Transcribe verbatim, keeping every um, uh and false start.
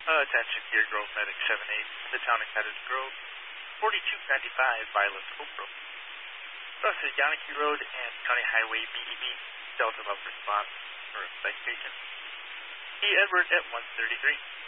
Uh, attention, Deer Grove Medic seven eight, the town of Cottage Grove, forty-two ninety-five, Violet Copro. Crossing Yanaki Road and County Highway B E B, Delta Love response for a psych patient. E. Edward at one thirty-three.